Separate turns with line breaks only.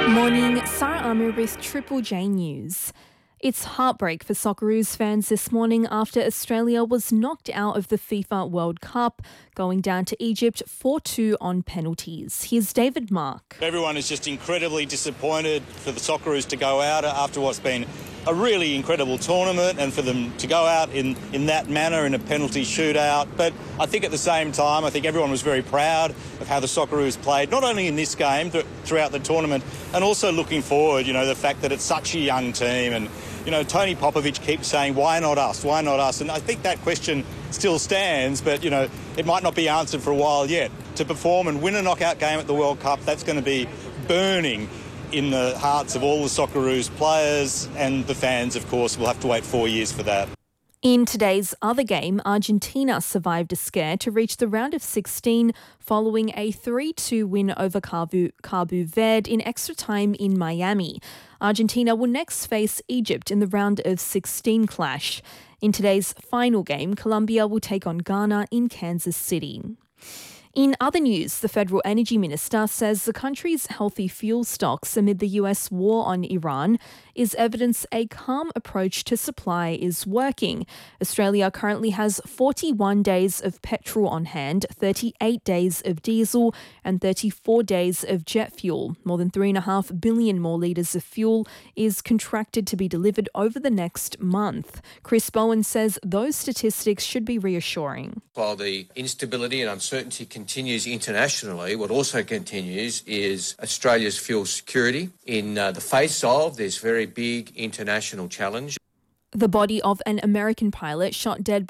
Morning, Sarah Amir with Triple J News. It's heartbreak for Socceroos fans this morning after Australia was knocked out of the FIFA World Cup, going down to Egypt 4-2 on penalties. Here's David Mark.
Everyone is just incredibly disappointed for the Socceroos to go out after what's been a really incredible tournament and for them to go out in that manner in a penalty shootout. But I think at the same time, I think everyone was very proud of how the Socceroos played, not only in this game, but throughout the tournament, and also looking forward, the fact that it's such a young team. And, Tony Popovic keeps saying, why not us? Why not us? And I think that question still stands, but, it might not be answered for a while yet. To perform and win a knockout game at the World Cup, that's going to be burning in the hearts of all the Socceroos players, and the fans, of course, will have to wait 4 years for that.
In today's other game, Argentina survived a scare to reach the round of 16 following a 3-2 win over Cabo Verde in extra time in Miami. Argentina will next face Egypt in the round of 16 clash. In today's final game, Colombia will take on Ghana in Kansas City. In other news, the Federal Energy Minister says the country's healthy fuel stocks amid the US war on Iran is evidence a calm approach to supply is working. Australia currently has 41 days of petrol on hand, 38 days of diesel and 34 days of jet fuel. More than 3.5 billion more litres of fuel is contracted to be delivered over the next month. Chris Bowen says those statistics should be reassuring.
While the instability and uncertainty continues internationally, what also continues is Australia's fuel security in the face of this very big international challenge.
The body of an American pilot shot dead